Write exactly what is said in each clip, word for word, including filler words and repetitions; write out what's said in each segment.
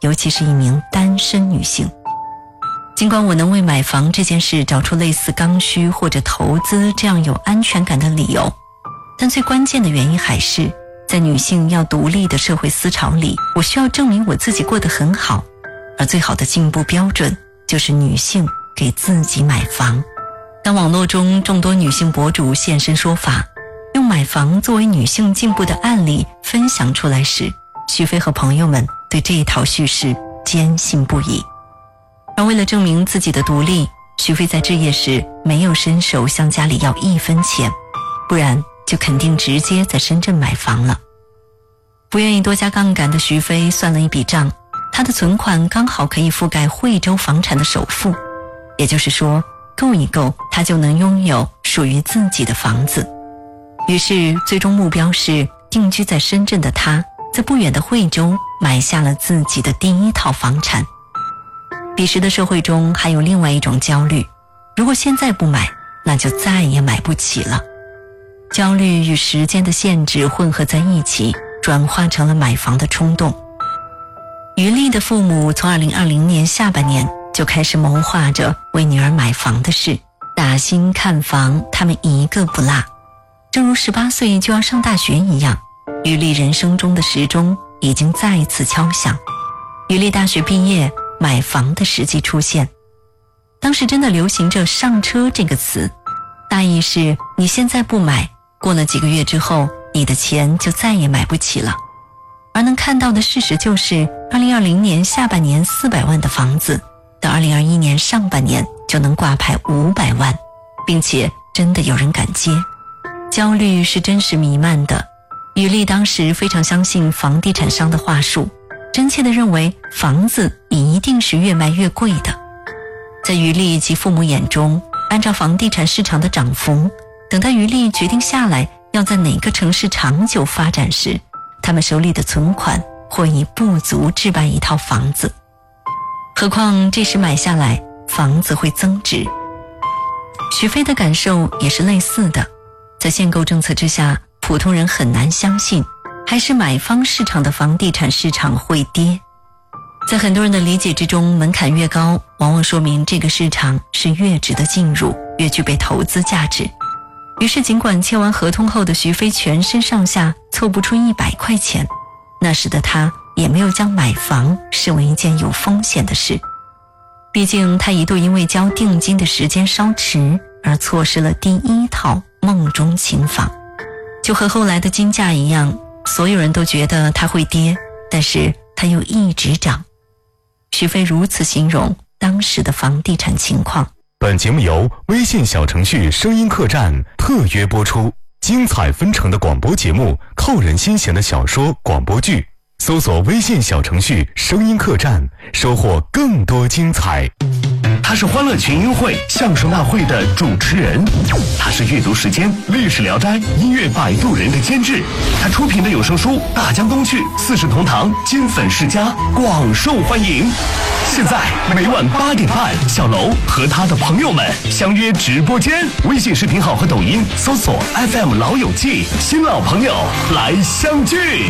尤其是一名单身女性。尽管我能为买房这件事找出类似刚需或者投资这样有安全感的理由，但最关键的原因还是在女性要独立的社会思潮里，我需要证明我自己过得很好，而最好的进步标准就是女性给自己买房。当网络中众多女性博主现身说法，用买房作为女性进步的案例分享出来时，徐飞和朋友们对这一套叙事坚信不疑。而为了证明自己的独立，徐飞在置业时没有伸手向家里要一分钱，不然就肯定直接在深圳买房了。不愿意多加杠杆的徐飞算了一笔账，他的存款刚好可以覆盖惠州房产的首付，也就是说够一够他就能拥有属于自己的房子。于是最终目标是定居在深圳的他在不远的惠州买下了自己的第一套房产。彼时的社会中还有另外一种焦虑，如果现在不买，那就再也买不起了。焦虑与时间的限制混合在一起，转化成了买房的冲动。于丽的父母从二零二零年下半年就开始谋划着为女儿买房的事，打新看房他们一个不落。正如十八岁就要上大学一样，于丽人生中的时钟已经再次敲响。于丽大学毕业，买房的时机出现。当时真的流行着上车这个词，大意是你现在不买，过了几个月之后，你的钱就再也买不起了。而能看到的事实就是二零二零年下半年四百万的房子，到二零二一年上半年就能挂牌五百万，并且真的有人敢接。焦虑是真实弥漫的，于丽当时非常相信房地产商的话术，真切地认为房子一定是越卖越贵的。在于丽及父母眼中，按照房地产市场的涨幅，等到于丽决定下来要在哪个城市长久发展时，他们手里的存款或已不足置办一套房子。何况这时买下来，房子会增值。徐飞的感受也是类似的，在限购政策之下，普通人很难相信还是买方市场的房地产市场会跌。在很多人的理解之中，门槛越高，往往说明这个市场是越值得进入，越具备投资价值。于是尽管签完合同后的徐飞全身上下凑不出一百块钱，那时的他也没有将买房视为一件有风险的事。毕竟他一度因为交定金的时间稍迟而错失了第一套梦中情房。就和后来的金价一样，所有人都觉得它会跌，但是它又一直涨。徐飞如此形容当时的房地产情况。 本节目由微信小程序声音客栈特约播出，精彩纷呈的广播节目，扣人心弦的小说广播剧，搜索微信小程序声音客栈，收获更多精彩。 他是欢乐群英会相声大会的主持人，他是阅读时间历史聊斋音乐摆渡人的监制，他出品的有声书《大江东去》四世同堂金粉世家广受欢迎。现在每晚八点半，小楼和他的朋友们相约直播间，微信视频号和抖音搜索 F M 老友记，新老朋友来相聚。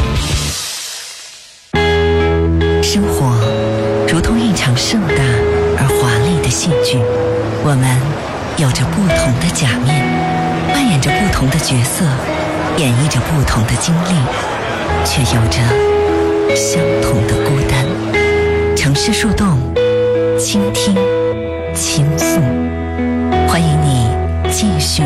生活如同一场盛大而华丽的戏剧，我们有着不同的假面，扮演着不同的角色，演绎着不同的经历，却有着相同的孤单。城市树洞，倾听，倾诉，欢迎你继续